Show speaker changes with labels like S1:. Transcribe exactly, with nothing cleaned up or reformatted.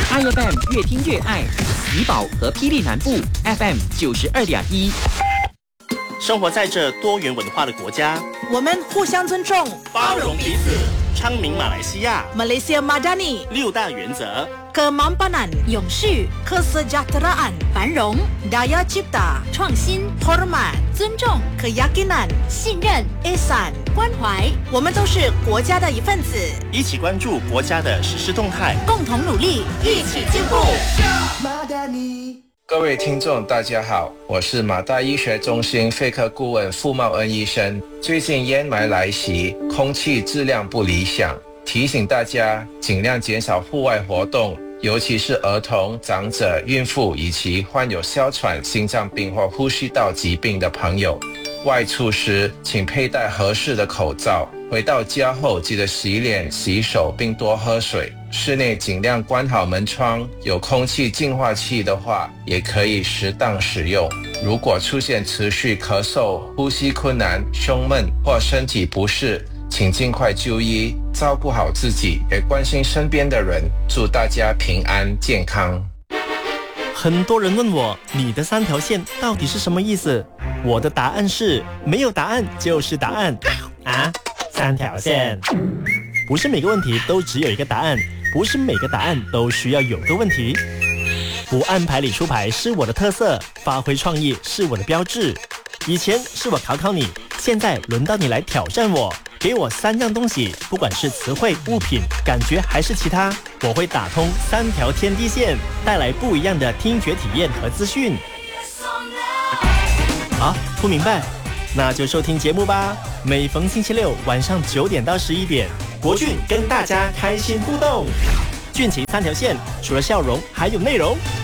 S1: I F M 越听越爱，怡保和霹雳南部 F M 九十二点一。
S2: 生活在这多元文化的国家，
S3: 我们互相尊重，
S2: 包容彼此，昌明马来西亚
S3: Malaysia Madani
S2: 六大原则。
S3: Kemampanan
S4: 永续
S3: Kesejahteraan
S4: 繁荣
S3: Daya Cipta
S4: 创新
S3: Hormat
S4: 尊重
S3: Keyakinan
S4: 信任
S3: Ihsan
S4: 关怀，
S3: 我们都是国家的一份子，
S2: 一起关注国家的实施动态，
S4: 共同努力，一起进步。
S5: 各位听众大家好，我是马大医学中心肺科顾问傅茂恩医生。最近烟霾来袭，空气质量不理想，提醒大家尽量减少户外活动，尤其是儿童、长者、孕妇以及患有哮喘、心脏病或呼吸道疾病的朋友。外出时请佩戴合适的口罩，回到家后记得洗脸、洗手并多喝水。室内尽量关好门窗，有空气净化器的话也可以适当使用。如果出现持续咳嗽、呼吸困难、胸闷或身体不适，请尽快就医，照顾好自己，也关心身边的人。祝大家平安健康。
S2: 很多人问我，你的三条线到底是什么意思？我的答案是，没有答案就是答案啊！三条线，不是每个问题都只有一个答案，不是每个答案都需要有个问题。不按牌理出牌是我的特色，发挥创意是我的标志。以前是我考考你，现在轮到你来挑战我。给我三样东西，不管是词汇、物品、感觉还是其他，我会打通三条天地线，带来不一样的听觉体验和资讯。啊，不明白？那就收听节目吧。每逢星期六晚上九点到十一点，国俊跟大家开心互动。俊奇三条线，除了笑容，还有内容。